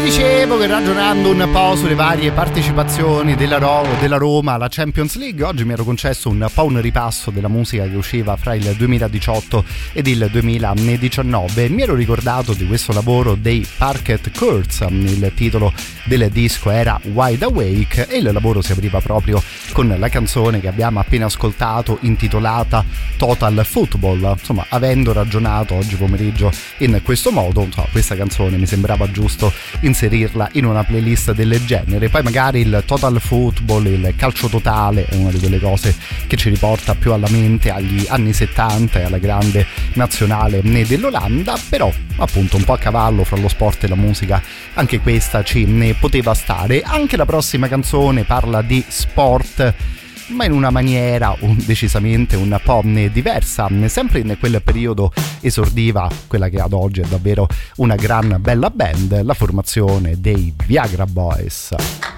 Dicevo che ragionando un po' sulle varie partecipazioni della Roma alla Champions League, oggi mi ero concesso un po' un ripasso della musica che usciva fra il 2018 ed il 2019. Mi ero ricordato di questo lavoro dei Parquet Courts, il titolo del disco era Wide Awake e il lavoro si apriva proprio con la canzone che abbiamo appena ascoltato intitolata Total Football. Insomma, avendo ragionato oggi pomeriggio in questo modo, questa canzone mi sembrava giusto inserirla in una playlist del genere. Poi magari il total football, il calcio totale è una di quelle cose che ci riporta più alla mente agli anni 70 e alla grande nazionale dell'Olanda, però appunto un po' a cavallo fra lo sport e la musica anche questa ci ne poteva stare. Anche la prossima canzone parla di sport, ma in una maniera decisamente un po' diversa. Sempre in quel periodo esordiva quella che ad oggi è davvero una gran bella band, la formazione dei Viagra Boys.